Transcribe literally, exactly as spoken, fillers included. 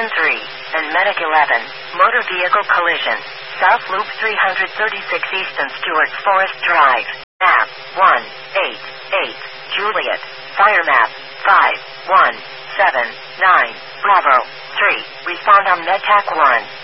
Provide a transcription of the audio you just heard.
Engine three, and Medic eleven, motor vehicle collision. South Loop three thirty-six East and Stewart's Forest Drive. Map one eight eight, Juliet. Fire map five one seven nine, Bravo three. Respond on MedTac one.